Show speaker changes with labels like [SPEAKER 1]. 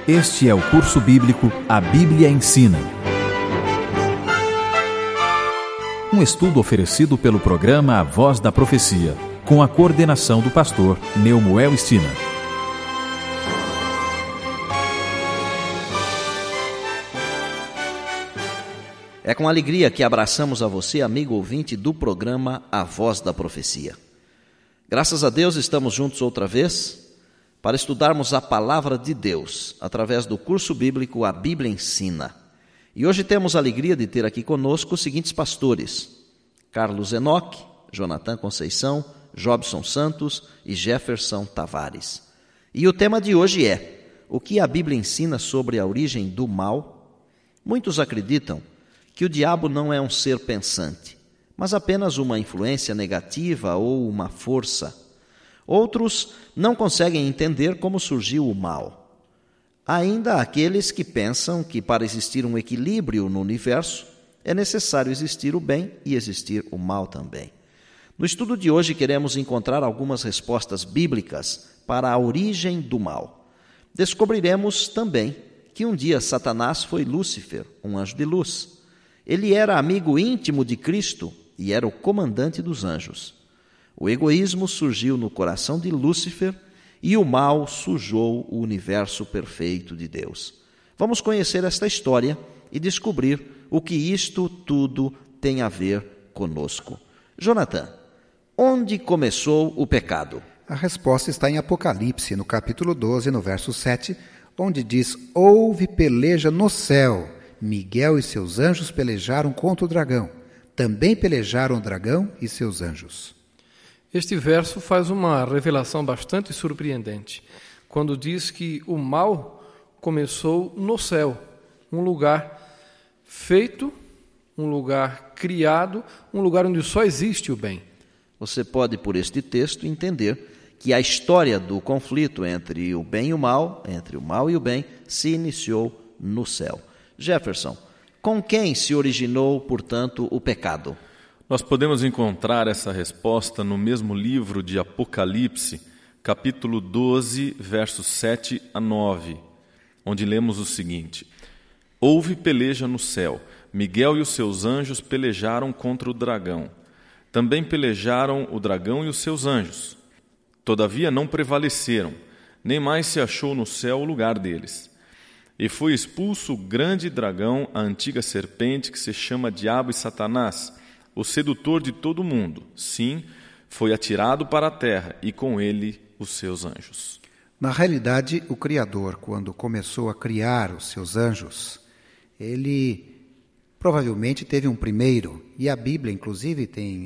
[SPEAKER 1] Este é o curso bíblico A Bíblia Ensina. Um estudo oferecido pelo programa A Voz da Profecia, com a coordenação do pastor Neumuel Stina.
[SPEAKER 2] É com alegria que abraçamos a você, amigo ouvinte do programa A Voz da Profecia. Graças a Deus estamos juntos outra vez para estudarmos a Palavra de Deus através do curso bíblico A Bíblia Ensina. E hoje temos a alegria de ter aqui conosco os seguintes pastores: Carlos Enoque, Jonathan Conceição, Jobson Santos e Jefferson Tavares. E o tema de hoje é: o que a Bíblia ensina sobre a origem do mal? Muitos acreditam que o diabo não é um ser pensante, mas apenas uma influência negativa ou uma força. Outros não conseguem entender como surgiu o mal. Há ainda aqueles que pensam que para existir um equilíbrio no universo é necessário existir o bem e existir o mal também. No estudo de hoje queremos encontrar algumas respostas bíblicas para a origem do mal. Descobriremos também que um dia Satanás foi Lúcifer, um anjo de luz. Ele era amigo íntimo de Cristo e era o comandante dos anjos. O egoísmo surgiu no coração de Lúcifer e o mal sujou o universo perfeito de Deus. Vamos conhecer esta história e descobrir o que isto tudo tem a ver conosco. Jonathan, onde começou o pecado?
[SPEAKER 3] A resposta está em Apocalipse, no capítulo 12, no verso 7, onde diz: houve peleja no céu. Miguel e seus anjos pelejaram contra o dragão. Também pelejaram o dragão e seus anjos.
[SPEAKER 4] Este verso faz uma revelação bastante surpreendente, quando diz que o mal começou no céu, um lugar feito, um lugar criado, um lugar onde só existe o bem.
[SPEAKER 2] Você pode, por este texto, entender que a história do conflito entre o bem e o mal, entre o mal e o bem, se iniciou no céu. Jefferson, com quem se originou, portanto, o pecado?
[SPEAKER 5] Nós podemos encontrar essa resposta no mesmo livro de Apocalipse, capítulo 12, versos 7 a 9, onde lemos o seguinte: houve peleja no céu, Miguel e os seus anjos pelejaram contra o dragão. Também pelejaram o dragão e os seus anjos. Todavia não prevaleceram, nem mais se achou no céu o lugar deles. E foi expulso o grande dragão, a antiga serpente, que se chama Diabo e Satanás, o sedutor de todo o mundo. Sim, foi atirado para a terra, e com ele os seus anjos.
[SPEAKER 3] Na realidade, o Criador, quando começou a criar os seus anjos, ele provavelmente teve um primeiro, e a Bíblia, inclusive, tem